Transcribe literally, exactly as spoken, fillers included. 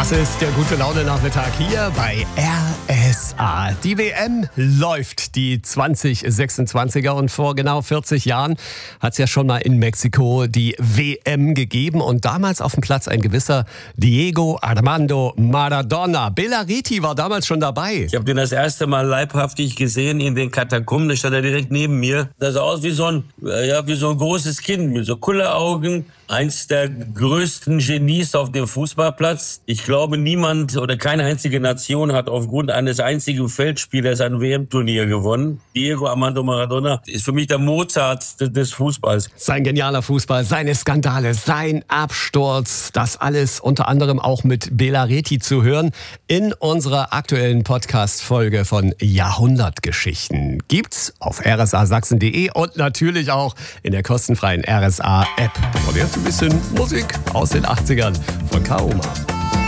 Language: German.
Das ist der Gute-Laune-Nachmittag hier bei R S A. Die W M läuft, die zwanzig sechsundzwanziger. Und vor genau vierzig Jahren hat es ja schon mal in Mexiko die W M gegeben. Und damals auf dem Platz ein gewisser Diego Armando Maradona. Bela Reti war damals schon dabei. Ich habe den das erste Mal leibhaftig gesehen in den Katakomben. Da stand er direkt neben mir. Das sah aus wie so ein, ja, wie so ein großes Kind mit so Kulleraugen. Eins der größten Genies auf dem Fußballplatz. Ich glaube, niemand oder keine einzige Nation hat aufgrund eines einzigen Feldspielers ein W M-Turnier gewonnen. Diego Armando Maradona ist für mich der Mozart des Fußballs. Sein genialer Fußball, seine Skandale, sein Absturz, das alles unter anderem auch mit Bela Reti zu hören in unserer aktuellen Podcast-Folge von Jahrhundertgeschichten. Gibt's auf r s a sachsen punkt d e und natürlich auch in der kostenfreien R S A-App. Und jetzt ein bisschen Musik aus den achtzigern von Kaoma.